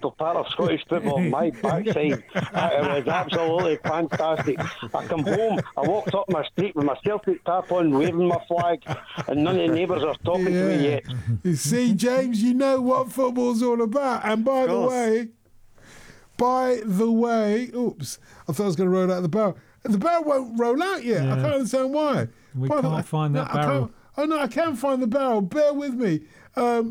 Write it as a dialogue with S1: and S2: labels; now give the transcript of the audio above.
S1: Central Park of Scottish football, my backside. It was absolutely fantastic. I come home, I walked up my street with my Celtic cap on, waving my flag, and none of the neighbours are talking to me yet.
S2: You see, James, you know what football's all about. And by the way, oops, I thought I was going to roll out the barrel. The barrel won't roll out yet. I can't understand why.
S3: We can't find that barrel.
S2: I can find the barrel. Bear with me.